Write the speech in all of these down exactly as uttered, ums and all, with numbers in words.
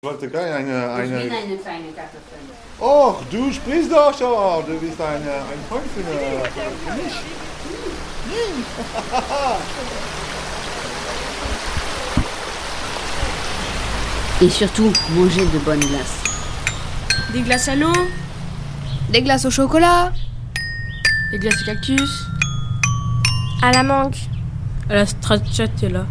Wollte gleich eine, Ich bin eine... eine feine Kartoffel. Och, du sprichst doch schon. Du bist eine, ein Freund für für mich. Et surtout, manger de bonnes glaces. Des glaces à l'eau, Des glaces au chocolat, des glaces au cactus, à la mangue, à la stracciatella,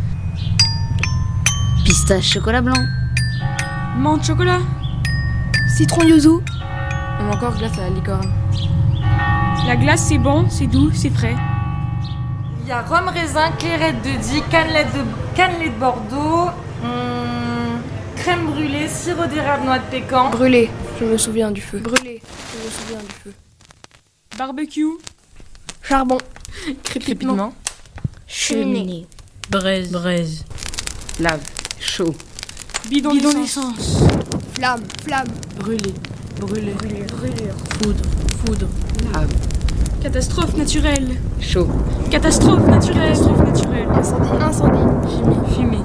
Pistache chocolat blanc. menthe chocolat, citron yuzu. ou encore glace à la licorne. La glace, c'est bon, c'est doux, c'est frais. Il y a rhum raisin, clairette de Die, cannelette de, cannelée de Bordeaux, hum, crème brûlée, sirop d'érable, noix de pécan. Brûlé, je me souviens du feu. Brûlé, je me souviens du feu. Barbecue, Charbon, crépitement, cheminée, braise, braise, Lave. Chaud. bidon, Bidon d'essence, flamme, flamme, brûlé, brûlé, brûlure, foudre, foudre, Lave. catastrophe naturelle, Chaud. catastrophe naturelle, catastrophe naturelle, incendie, incendie, fumée, fumée,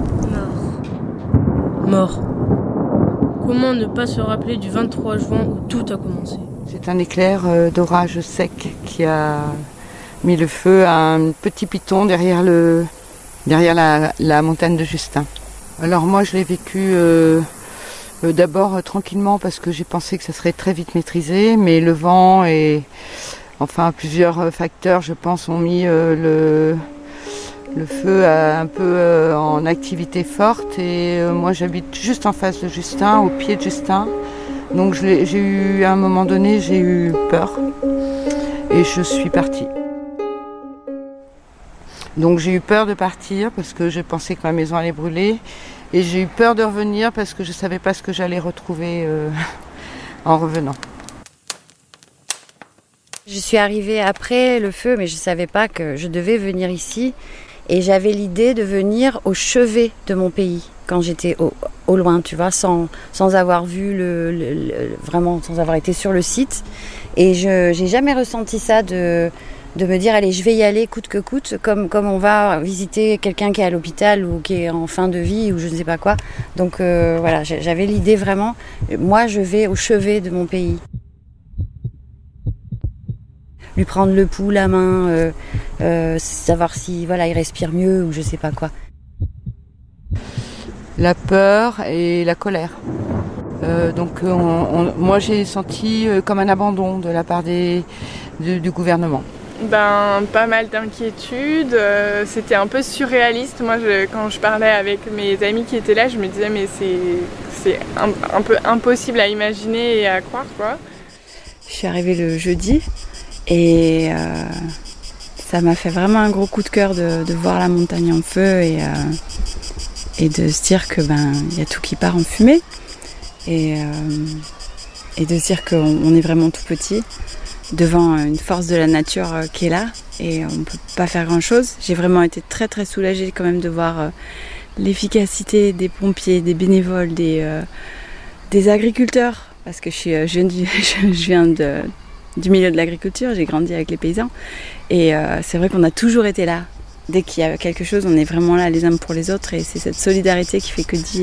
mort, mort. Comment ne pas se rappeler du vingt-trois juin où tout a commencé? C'est un éclair euh, d'orage sec qui a mis le feu à un petit piton derrière, le, derrière la, la montagne de Justin. Alors moi je l'ai vécu euh, euh, d'abord euh, tranquillement parce que j'ai pensé que ça serait très vite maîtrisé, mais le vent et enfin plusieurs euh, facteurs je pense ont mis euh, le, le feu à, un peu euh, en activité forte et euh, moi j'habite juste en face de Justin, au pied de Justin. Donc je l'ai- j'ai eu, à un moment donné, j'ai eu peur et je suis partie. Donc j'ai eu peur de partir parce que je pensais que ma maison allait brûler et j'ai eu peur de revenir parce que je ne savais pas ce que j'allais retrouver euh, en revenant. Je suis arrivée après le feu, mais je ne savais pas que je devais venir ici. Et j'avais l'idée de venir au chevet de mon pays, quand j'étais au, au loin, tu vois, sans, sans avoir vu le, le- le- vraiment, sans avoir été sur le site. Et je n'ai jamais ressenti ça de, de me dire, allez, je vais y aller coûte que coûte, comme, comme on va visiter quelqu'un qui est à l'hôpital ou qui est en fin de vie ou je ne sais pas quoi. Donc euh, voilà, j'ai- j'avais l'idée vraiment, moi je vais au chevet de mon pays. Lui prendre le pouls, la main, euh, euh, savoir si voilà il respire mieux ou je sais pas quoi. La peur et la colère. Euh, donc on- on- moi j'ai senti euh, comme un abandon de la part des, du, du gouvernement. Ben, pas mal d'inquiétudes, euh, c'était un peu surréaliste. Moi, je- quand je parlais avec mes amis qui étaient là, je me disais mais c'est, c'est un, un peu impossible à imaginer et à croire, quoi. Je suis arrivée le jeudi et euh, ça m'a fait vraiment un gros coup de cœur de, de voir la montagne en feu et, euh, et de se dire que ben il y a tout qui part en fumée et, euh, et de se dire qu'on on est vraiment tout petit devant une force de la nature euh, qui est là et on ne peut pas faire grand chose. J'ai vraiment été très très soulagée quand même de voir euh, l'efficacité des pompiers, des bénévoles, des, euh, des agriculteurs parce que je, suis, euh, je viens, du, je viens de, du milieu de l'agriculture, j'ai grandi avec les paysans et euh, c'est vrai qu'on a toujours été là. Dès qu'il y a quelque chose, on est vraiment là les uns pour les autres et c'est cette solidarité qui fait que Die